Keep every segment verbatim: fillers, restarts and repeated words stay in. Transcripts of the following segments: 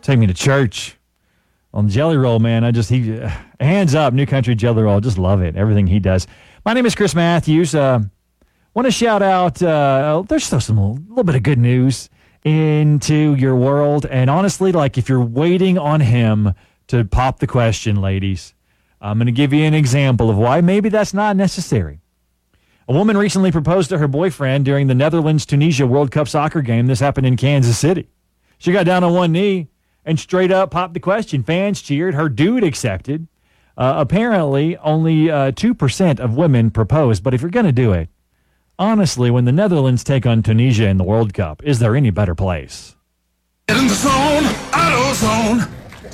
take me to church. On Jelly Roll, man, I just, he, uh, hands up, New Country Jelly Roll. Just love it, everything he does. My name is Chris Matthews. Uh, want to shout out, uh, there's still some a little bit of good news into your world. And honestly, like if you're waiting on him to pop the question, ladies, I'm going to give you an example of why maybe that's not necessary. A woman recently proposed to her boyfriend during the Netherlands-Tunisia World Cup soccer game. This happened in Kansas City. She got down on one knee and straight up popped the question. Fans cheered. Her dude accepted. Uh, apparently, only uh, two percent of women propose. But if you're going to do it, honestly, when the Netherlands take on Tunisia in the World Cup, is there any better place? Get in the zone, auto zone.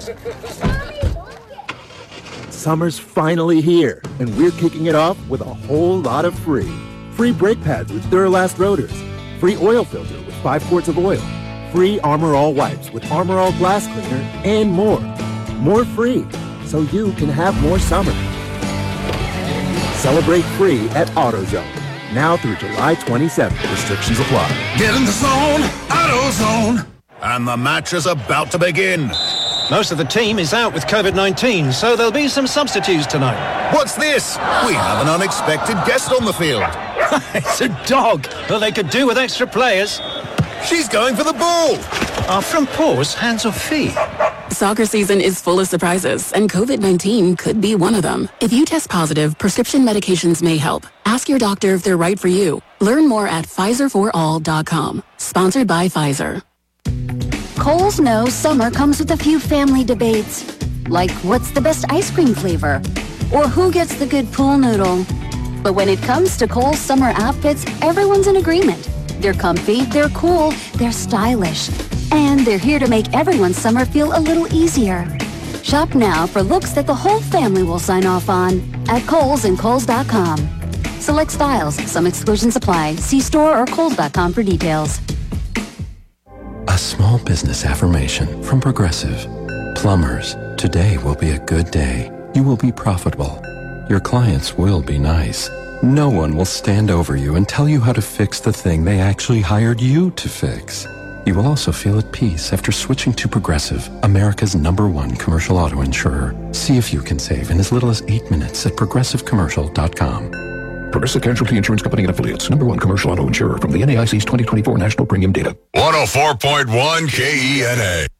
Summer's finally here, and we're kicking it off with a whole lot of free. Free brake pads with Duralast rotors. Free oil filter with five quarts of oil. Free Armor All wipes with Armor All glass cleaner, and more. More free, so you can have more summer. Celebrate free at AutoZone. Now through July twenty-seventh. Restrictions apply. Get in the zone, auto zone. And the match is about to begin. Most of the team is out with covid nineteen, so there'll be some substitutes tonight. What's this? We have an unexpected guest on the field. It's a dog. Well, they could do with extra players. She's going for the ball. Are front paws hands or feet? Soccer season is full of surprises, and covid nineteen could be one of them. If you test positive, prescription medications may help. Ask your doctor if they're right for you. Learn more at Pfizer for all dot com. Sponsored by Pfizer. Kohl's knows summer comes with a few family debates, like what's the best ice cream flavor, or who gets the good pool noodle. But when it comes to Kohl's summer outfits, everyone's in agreement. They're comfy, they're cool, they're stylish, and they're here to make everyone's summer feel a little easier. Shop now for looks that the whole family will sign off on at Kohl's and Kohl's dot com. Select styles, some exclusions apply. See store or Kohl's dot com for details. A small business affirmation from Progressive. Plumbers, today will be a good day. You will be profitable. Your clients will be nice. No one will stand over you and tell you how to fix the thing they actually hired you to fix. You will also feel at peace after switching to Progressive, America's number one commercial auto insurer. See if you can save in as little as eight minutes at progressive commercial dot com. Progressive Casualty Insurance Company and Affiliates. Number one commercial auto insurer from the N A I C's twenty twenty-four National Premium Data. one oh four point one K E N A.